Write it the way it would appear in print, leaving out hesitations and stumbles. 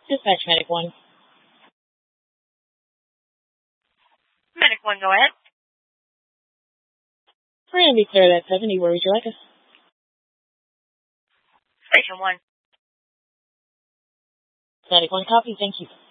Dispatch Medic 1. Medic 1, go ahead. We're going to be clear at 70. Where would you like us? Station 1. Medic 1 copy. Thank you.